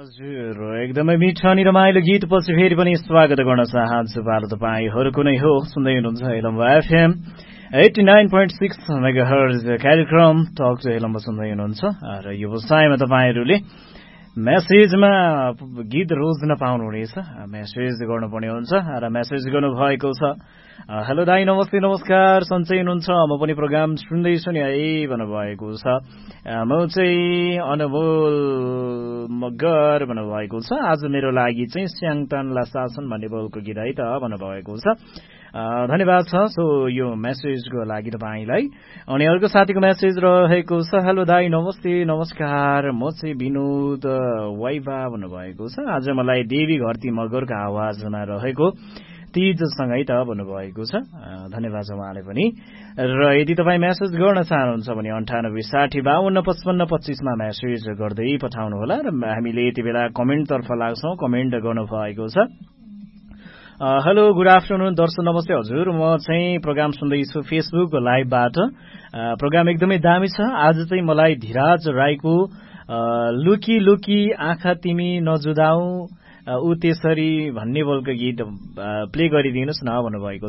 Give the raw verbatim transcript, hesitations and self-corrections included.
हजुर एकदमै मिठो अनि रमाइलो गीतपछि फेरि पनि स्वागत गर्न चाहन्छु पालो तपाईँहरूको नै हो सुन्दै हुनुहुन्छ हेलम्बा FM eighty nine point six megahertz कार्यक्रम टक टु हेलम्बा सुन्दै हुनुहुन्छ र यो व्यवसायमा तपाईँहरूले मेसेजमा गीत रोज्न पाउनुहुनेछ मेसेज गर्नुपर्ने हुन्छ र मेसेज गर्नुभएको छ हेलो दाई नमस्ते नमस्कार सन्चै हुनुहुन्छ म पनि प्रोग्राम सुन्दैछु नि है भन्नुभएको छ म चाहिँ अनमोल मगर भन्नुभएको छ आज मेरो लागि चाहिँ स्याङतानला शासन भन्ने बोलको गीत है त भन्नुभएको छ धन्यवाद छ सो यो मेसेजको लागि तपाईँलाई अनि अर्को साथीको मेसेज रहेको छ हेलो दाई नमस्ते नमस्कार म चाहिँ विनोद वाइबा भन्नुभएको छ आज मलाई देवी घरती मगरको आवाजमा रहेको तीजसँगै त भन्नुभएको छ धन्यवाद छ उहाँले पनि र यदि तपाईँ मेसेज गर्न चाहनुहुन्छ भने अन्ठानब्बे साठी बाहन्न पचपन्न पच्चिसमा मेसेज गर्दै पठाउनुहोला र हामीले यति बेला कमेन्टतर्फ लाग्छौँ कमेन्ट गर्नुभएको छ हेलो गुड आफ्टरनुन दर्शक नमस्ते हजुर म चाहिँ प्रोग्राम सुन्दैछु फेसबुक लाइभबाट प्रोग्राम एकदमै दामी छ आज चाहिँ मलाई धीराज राईको लुकी लुकी आँखा तिमी नजुदाऊ ऊ त्यसरी भन्ने बोलको गीत प्ले गरिदिनुहोस् न भन्नुभएको